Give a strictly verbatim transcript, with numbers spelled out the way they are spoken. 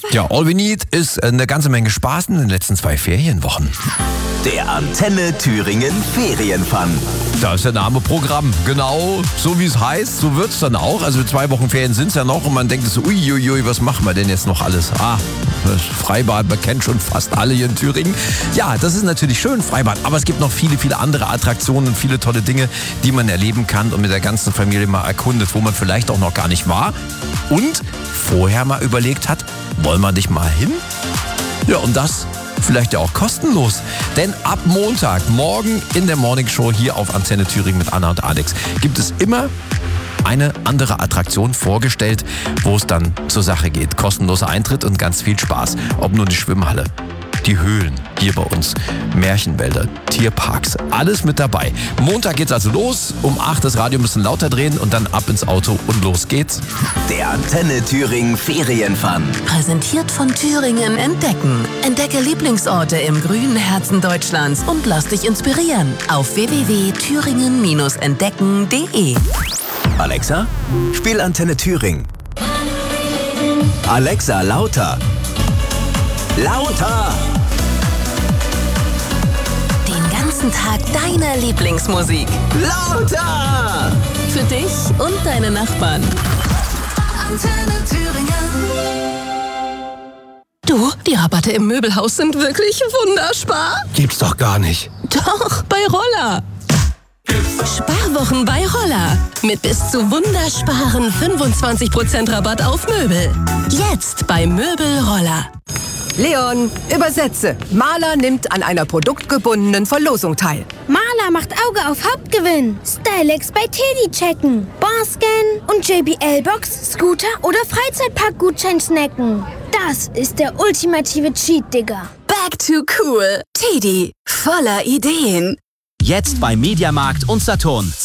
Ja, All We Need ist eine ganze Menge Spaß in den letzten zwei Ferienwochen. Der Antenne Thüringen Ferienfun. Da ist der Name Programm. Genau so wie es heißt, so wird es dann auch. Also zwei Wochen Ferien sind es ja noch und man denkt so, uiuiui, was machen wir denn jetzt noch alles? Ah, das Freibad, man kennt schon fast alle hier in Thüringen. Ja, das ist natürlich schön, Freibad, aber es gibt noch viele, viele andere Attraktionen und viele tolle Dinge, die man erleben kann und mit der ganzen Familie mal erkundet, wo man vielleicht auch noch gar nicht war und vorher mal überlegt hat, wollen wir nicht mal hin? Ja, und das vielleicht ja auch kostenlos. Denn ab Montag, morgen in der Morning Show hier auf Antenne Thüringen mit Anna und Alex, gibt es immer eine andere Attraktion vorgestellt, wo es dann zur Sache geht. Kostenloser Eintritt und ganz viel Spaß. Ob nur die Schwimmhalle, die Höhlen hier bei uns, Märchenwälder, Tierparks, alles mit dabei. Montag geht's also los, um acht das Radio ein bisschen lauter drehen und dann ab ins Auto und los geht's. Der Antenne Thüringen Ferienfun. Präsentiert von Thüringen Entdecken. Entdecke Lieblingsorte im grünen Herzen Deutschlands und lass dich inspirieren auf w w w punkt thüringen Bindestrich entdecken punkt de. Alexa, spiel Antenne Thüringen. Alexa, lauter. Lauter! Den ganzen Tag deine Lieblingsmusik. Lauter! Für dich und deine Nachbarn. Antenne Thüringen. Du, die Rabatte im Möbelhaus sind wirklich wunderspar. Gibt's doch gar nicht. Doch, bei Roller. Sparwochen bei Roller. Mit bis zu wundersparen fünfundzwanzig Prozent Rabatt auf Möbel. Jetzt bei Möbel Roller. Leon, übersetze. Maler nimmt an einer produktgebundenen Verlosung teil. Maler macht Auge auf Hauptgewinn. Stylex bei Teddy checken. Barscan und J B L-Box, Scooter oder Freizeitparkgutschein snacken. Das ist der ultimative Cheat, Digga. Back to cool. Teddy, voller Ideen. Jetzt bei Mediamarkt und Saturn.